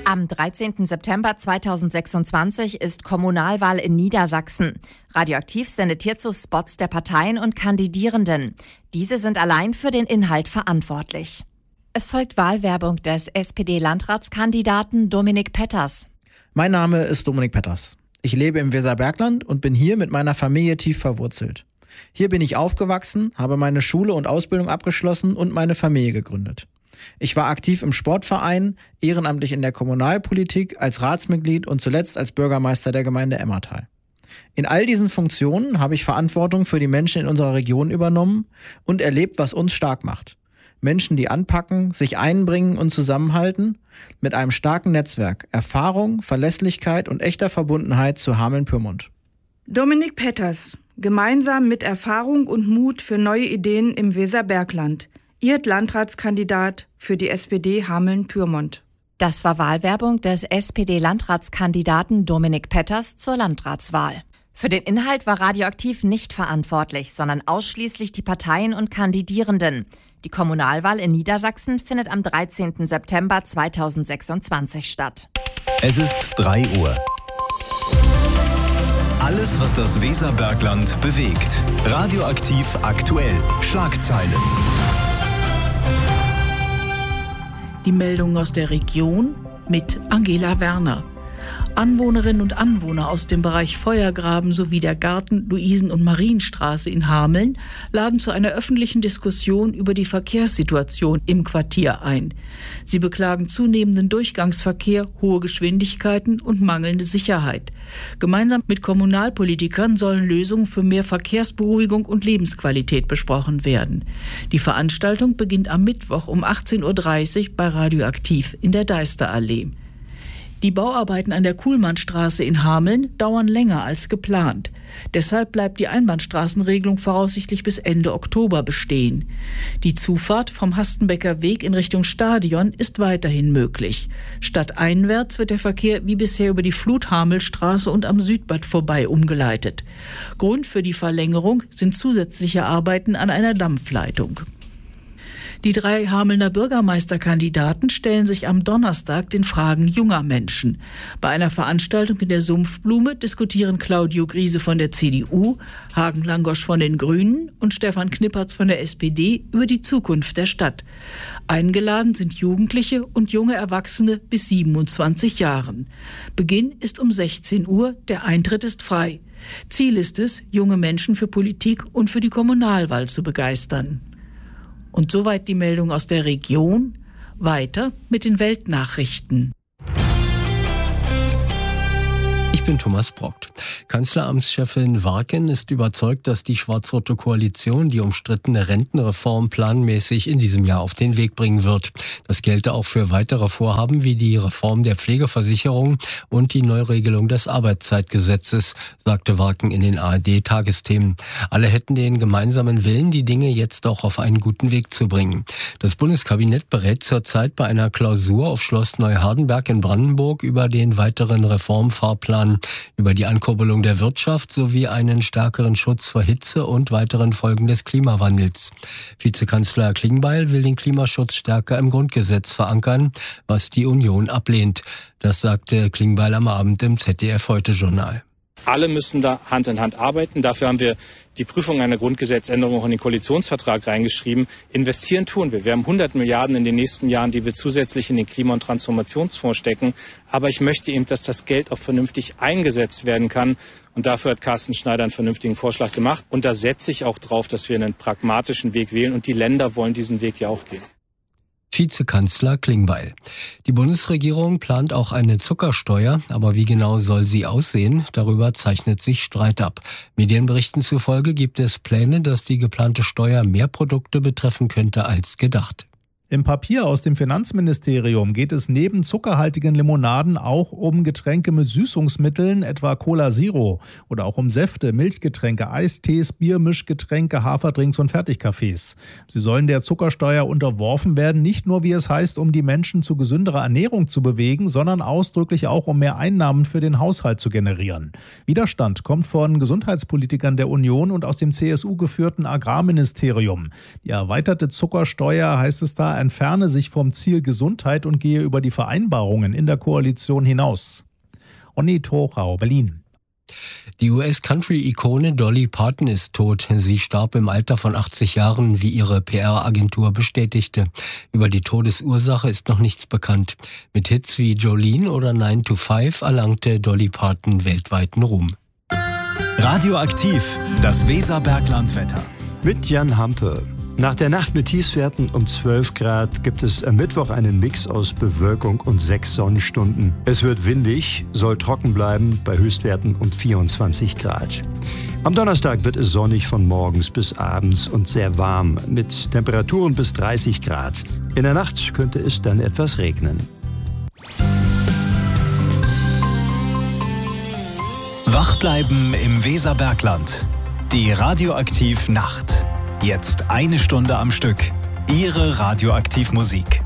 Am 13. September 2026 ist Kommunalwahl in Niedersachsen. Radioaktiv sendet hierzu Spots der Parteien und Kandidierenden. Diese sind allein für den Inhalt verantwortlich. Es folgt Wahlwerbung des SPD-Landratskandidaten Dominik Petters. Mein Name ist Dominik Petters. Ich lebe im Weserbergland und bin hier mit meiner Familie tief verwurzelt. Hier bin ich aufgewachsen, habe meine Schule und Ausbildung abgeschlossen und meine Familie gegründet. Ich war aktiv im Sportverein, ehrenamtlich in der Kommunalpolitik, als Ratsmitglied und zuletzt als Bürgermeister der Gemeinde Emmertal. In all diesen Funktionen habe ich Verantwortung für die Menschen in unserer Region übernommen und erlebt, was uns stark macht. Menschen, die anpacken, sich einbringen und zusammenhalten, mit einem starken Netzwerk, Erfahrung, Verlässlichkeit und echter Verbundenheit zu Hameln-Pyrmont. Dominik Petters, gemeinsam mit Erfahrung und Mut für neue Ideen im Weserbergland. Ihr Landratskandidat für die SPD Hameln-Pyrmont. Das war Wahlwerbung des SPD-Landratskandidaten Dominik Petters zur Landratswahl. Für den Inhalt war Radioaktiv nicht verantwortlich, sondern ausschließlich die Parteien und Kandidierenden. Die Kommunalwahl in Niedersachsen findet am 13. September 2026 statt. Es ist 3 Uhr. Alles, was das Weserbergland bewegt. Radioaktiv aktuell. Schlagzeilen. Die Meldung aus der Region mit Angela Werner. Anwohnerinnen und Anwohner aus dem Bereich Feuergraben sowie der Garten-, Luisen- und Marienstraße in Hameln laden zu einer öffentlichen Diskussion über die Verkehrssituation im Quartier ein. Sie beklagen zunehmenden Durchgangsverkehr, hohe Geschwindigkeiten und mangelnde Sicherheit. Gemeinsam mit Kommunalpolitikern sollen Lösungen für mehr Verkehrsberuhigung und Lebensqualität besprochen werden. Die Veranstaltung beginnt am Mittwoch um 18.30 Uhr bei Radioaktiv in der Deisterallee. Die Bauarbeiten an der Kuhlmannstraße in Hameln dauern länger als geplant. Deshalb bleibt die Einbahnstraßenregelung voraussichtlich bis Ende Oktober bestehen. Die Zufahrt vom Hastenbecker Weg in Richtung Stadion ist weiterhin möglich. Stadteinwärts wird der Verkehr wie bisher über die Flut-Hamelstraße und am Südbad vorbei umgeleitet. Grund für die Verlängerung sind zusätzliche Arbeiten an einer Dampfleitung. Die 3 Hamelner Bürgermeisterkandidaten stellen sich am Donnerstag den Fragen junger Menschen. Bei einer Veranstaltung in der Sumpfblume diskutieren Claudio Griese von der CDU, Hagen Langosch von den Grünen und Stefan Knippertz von der SPD über die Zukunft der Stadt. Eingeladen sind Jugendliche und junge Erwachsene bis 27 Jahren. Beginn ist um 16 Uhr, der Eintritt ist frei. Ziel ist es, junge Menschen für Politik und für die Kommunalwahl zu begeistern. Und soweit die Meldung aus der Region. Weiter mit den Weltnachrichten. Ich bin Thomas Brockt. Kanzleramtschefin Warken ist überzeugt, dass die schwarz-rote Koalition die umstrittene Rentenreform planmäßig in diesem Jahr auf den Weg bringen wird. Das gelte auch für weitere Vorhaben wie die Reform der Pflegeversicherung und die Neuregelung des Arbeitszeitgesetzes, sagte Warken in den ARD-Tagesthemen. Alle hätten den gemeinsamen Willen, die Dinge jetzt auch auf einen guten Weg zu bringen. Das Bundeskabinett berät zurzeit bei einer Klausur auf Schloss Neuhardenberg in Brandenburg über den weiteren Reformfahrplan, über die Ankurbelung der Wirtschaft sowie einen stärkeren Schutz vor Hitze und weiteren Folgen des Klimawandels. Vizekanzler Klingbeil will den Klimaschutz stärker im Grundgesetz verankern, was die Union ablehnt. Das sagte Klingbeil am Abend im ZDF-Heute-Journal. Alle müssen da Hand in Hand arbeiten. Dafür haben wir die Prüfung einer Grundgesetzänderung auch in den Koalitionsvertrag reingeschrieben. Investieren tun wir. Wir haben 100 Milliarden in den nächsten Jahren, die wir zusätzlich in den Klima- und Transformationsfonds stecken. Aber ich möchte eben, dass das Geld auch vernünftig eingesetzt werden kann. Und dafür hat Carsten Schneider einen vernünftigen Vorschlag gemacht. Und da setze ich auch drauf, dass wir einen pragmatischen Weg wählen. Und die Länder wollen diesen Weg ja auch gehen. Vizekanzler Klingbeil. Die Bundesregierung plant auch eine Zuckersteuer, aber wie genau soll sie aussehen? Darüber zeichnet sich Streit ab. Medienberichten zufolge gibt es Pläne, dass die geplante Steuer mehr Produkte betreffen könnte als gedacht. Im Papier aus dem Finanzministerium geht es neben zuckerhaltigen Limonaden auch um Getränke mit Süßungsmitteln, etwa Cola Zero, oder auch um Säfte, Milchgetränke, Eistees, Biermischgetränke, Haferdrinks und Fertigkaffees. Sie sollen der Zuckersteuer unterworfen werden, nicht nur, wie es heißt, um die Menschen zu gesünderer Ernährung zu bewegen, sondern ausdrücklich auch, um mehr Einnahmen für den Haushalt zu generieren. Widerstand kommt von Gesundheitspolitikern der Union und aus dem CSU geführten Agrarministerium. Die erweiterte Zuckersteuer, heißt es da, Klima entferne sich vom Ziel Gesundheit und gehe über die Vereinbarungen in der Koalition hinaus. Onni Tochau, Berlin. Die US-Country-Ikone Dolly Parton ist tot. Sie starb im Alter von 80 Jahren, wie ihre PR-Agentur bestätigte. Über die Todesursache ist noch nichts bekannt. Mit Hits wie Jolene oder 9 to 5 erlangte Dolly Parton weltweiten Ruhm. Radioaktiv, das Weserberglandwetter. Mit Jan Hampe. Nach der Nacht mit Tiefstwerten um 12 Grad gibt es am Mittwoch einen Mix aus Bewölkung und 6 Sonnenstunden. Es wird windig, soll trocken bleiben bei Höchstwerten um 24 Grad. Am Donnerstag wird es sonnig von morgens bis abends und sehr warm mit Temperaturen bis 30 Grad. In der Nacht könnte es dann etwas regnen. Wach bleiben im Weserbergland. Die Radioaktiv Nacht. Jetzt 1 Stunde am Stück. Ihre Radioaktivmusik.